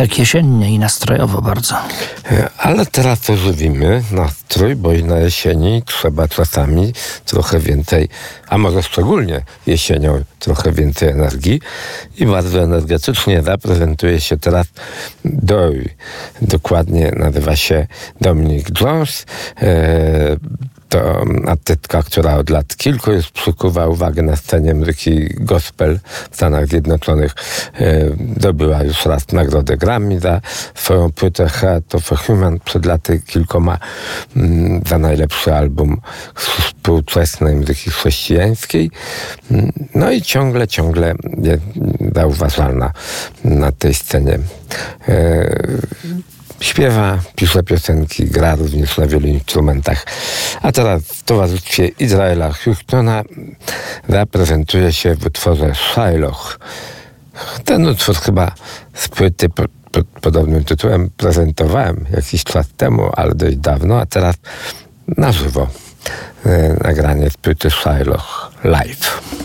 Tak jesiennie i nastrojowo bardzo. Ale teraz ożywimy nastrój, bo i na jesieni trzeba czasami trochę więcej, a może szczególnie jesienią trochę więcej energii i bardzo energetycznie zaprezentuje się teraz Doi. Dokładnie nazywa się Dominic Jones. To artystka, która od lat kilku już przykuwa uwagę na scenie muzyki gospel w Stanach Zjednoczonych. Zdobyła już raz nagrodę Grammy za swoją płytę Heart of a Human przed laty kilkoma za najlepszy album współczesnej muzyki chrześcijańskiej. No i ciągle jest zauważalna na tej scenie. Śpiewa, pisze piosenki, gra również na wielu instrumentach. A teraz w towarzystwie Israela Houstona zaprezentuje się w utworze Shiloh. Ten utwór chyba z płyty pod podobnym tytułem prezentowałem jakiś czas temu, ale dość dawno, a teraz na żywo nagranie z płyty Shiloh live.